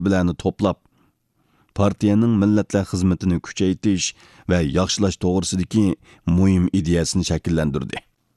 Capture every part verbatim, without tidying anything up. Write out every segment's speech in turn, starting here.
bilan to'plab, partiyaning millatlar xizmatini kuchaytirish va yaxshilash to'g'risidagi muhim ideyasini shakllantirdi.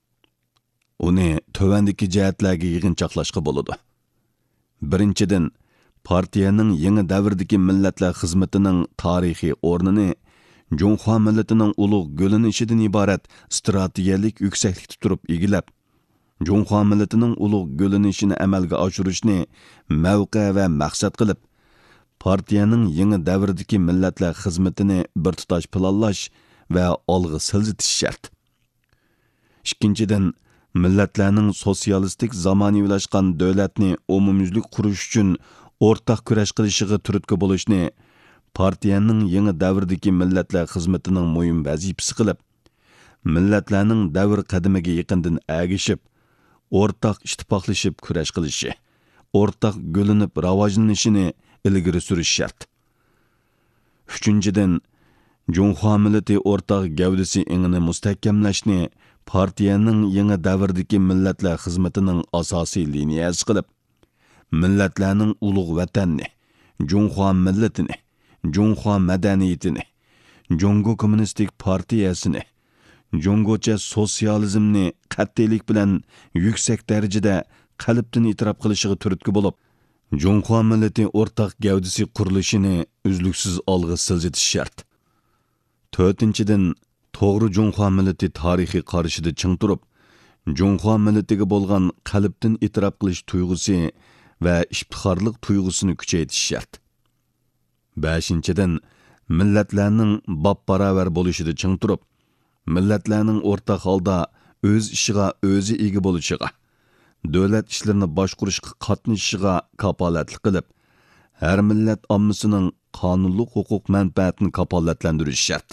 Uni tövandagi jihatlarga yig'inchoqlashga bo'ladi. Birinchidan, partiyaning yangi davrdagi millatlar xizmatining tarixiy o'rnini Junxo millatining ulug' g'olinishidan iborat strategiyalik yuksaklikda turib egilab, Junxo millatining ulug' g'olinishini amalga oshirishni mavqe va maqsad qilib, partiyaning yangi davrdagi millatlar xizmatini bir tutash planlash va olg'a siljitish shart. Ikkinchidan, millatlarning sotsialistik zamonaviylashgan davlatni umumyuzlik qurish uchun o'rtaq kurash qilishiga turtki bo'lishni partiyaning yangi davrdagi millatlar xizmatining muhim vazifasi qilib, millatlarning davr qadimiga yaqindan agishib, o'rtaq ittifoqlashib kurash qilishi, o'rtaq g'olinib rivojlanishini ilgari surish shart. Uchinchidan, Junxo millati o'rtaq gavdasi ingini mustahkamlashni partiyaning yangi davrdagi millatlar xizmatining asosiy liniyasi qilib, millatlarning ulug' vatanni, Junxo millatini, Junxo madaniyatini, Jungo kommunistik partiyasini, Jungocha sotsializmni qat'iylik bilan yuksak darajada qalbdan e'tirof qilishiga turtki bo'lib, Junxo millati o'rtaq gavdasi qurilishini uzluksiz olg'a siljitish shart. To'rtinchidan, to'g'ri Junxo millati tarixiy qarashida ching turib, Junxo millatiga bo'lgan qalbdan e'tirof qilish tuyg'usi va iftixorlik tuyg'usini kuchaytirish shart. Beshinchidan, millatlarning bab-baravar bo'lishida ching turib, millatlarning o'rtaq holda o'z ishiga o'zi ega bo'lishiga, davlat ishlarini boshqarishga qatnashishiga kapolatlik qilib, har millat ommasining qonunli huquq manfaatini kapolatlantirish shart.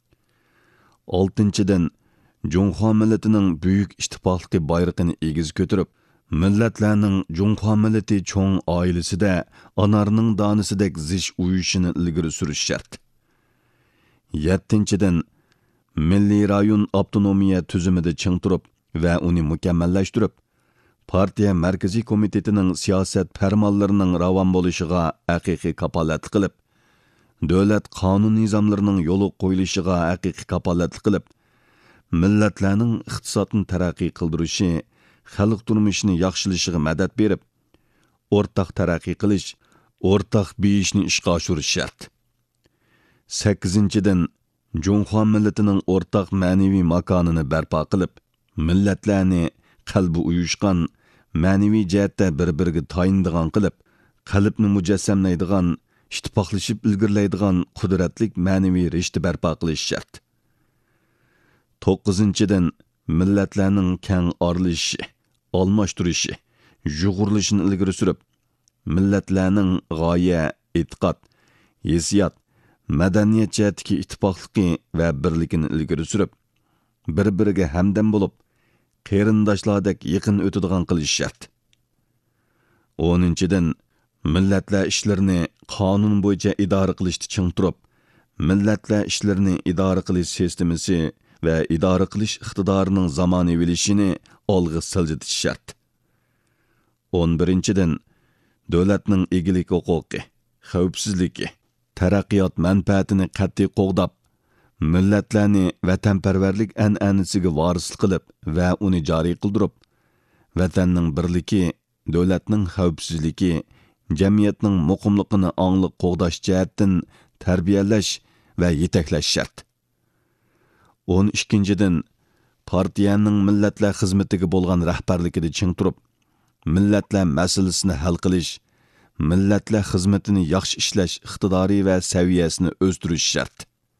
Oltinchidan, Junxo millatining buyuk ittifoqligi bayrog'ini egiz ko'tarib, millatlarning Junxo millati cho'ng oilasida anarning donisidek zish uyushini ilgari surish shart. Yettinchidan, milliy rayon avtonomiya tuzumida ching turib va uni mukammallashtirib, partiya markaziy komitetining siyosat farmonlarining ravon bo'lishiga haqiqiy kapolatlik qilib, davlat qonun nizomlarining yo'li qo'yilishiga haqiqiy kapolatlik qilib, millatlarning iqtisodni taraqqiy qildirishi, xalq turmushini yaxshilashiga madad berib, o'rtaq taraqqiy qilish, o'rtaq beyishni ishga oshirish shart. sakkizinchidan, Junxo millatining o'rtaq ma'naviy makonini barpo qilib, millatlarni qalbi uyushgan, ma'naviy jihatda bir-biriga tayindigan qilib, qalbni mujassamlaydigan, ittifoqlashib ilgirlaydigan qudratlik ma'naviy rishta barpo qilish shart. to'qqizinchidan, millatlarning keng orilishi, almashtirishi, yug'urilishini ilgari surib, millatlarning g'oya, e'tiqod, hissiyot, madaniyat jihatdagi ittifoqligi va birligini ilgari surib, bir-biriga hamdam bo'lib, qarindoshlardek yaqin o'tadigan qilish shart. o'ninchidan, millatlar ishlarini qonun bo'yicha idora qilishda ching turib, millatlar ishlarini idora qilish sistemasi va idora qilish iqtidorining zamonaviylashini olg'a siljitish shart. o'n birinchidan, davlatning egilik huquqi, xavfsizligi, taraqqiyot manfaatini qat'iy qo'g'dab, millatlarni vatanparvarlik an'anasiga vorislik qilib va uni joriy qildirib, vatanning birligi, davlatning xavfsizligi, jamiyatning muqimligini angliq qo'g'dash jihatdan tarbiyalash va yetaklash shart. o'n ikkinchidan, partiyaning millatlar xizmatiga bo'lgan rahbarligida ching turib, millatlar masalasini hal qilish, millatlar xizmatini yaxshi ishlash iqtidori va saviyasini o'stirish shart.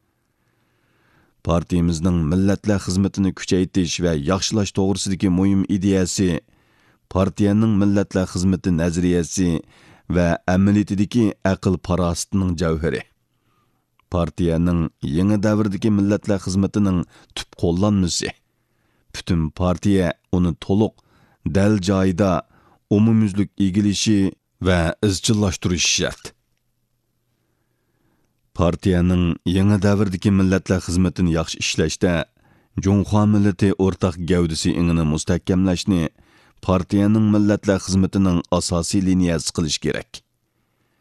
Partiyamizning millatlar xizmatini kuchaytirish va yaxshilash to'g'risidagi muhim ideyasi, partiyaning millatlar xizmati nazariyasi va amaliyotidagi aql farosatining javhari. Partiyaning yangi davrdagi millatlar xizmatining tub qo'llanmasi. Butun partiya uni to'liq, dal joyida umumyuzlik egilishi va izchillashtirish shart. Partiyaning yangi davrdagi millatlar xizmatini yaxshi ishlashda Junxo millati o'rtaq gavdasi ingini mustahkamlashni partiyaning millatlar xizmatining asosiy liniyasi qilish kerak.